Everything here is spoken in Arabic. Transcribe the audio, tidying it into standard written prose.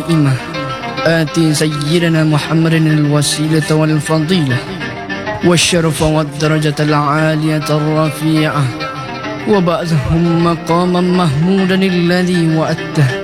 القائمة آتي سيدنا محمد الوسيلة والفضيلة والشرف والدرجة العالية الرفيعة وبعثهم مقاما محمودا الذي وعدته